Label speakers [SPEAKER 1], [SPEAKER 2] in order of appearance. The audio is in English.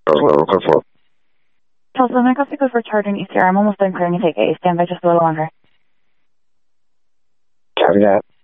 [SPEAKER 1] Tulsa, I'm going to go speak with Richard in Easter. I'm almost done clearing a ticket. Stand by just a little longer.
[SPEAKER 2] Copy that.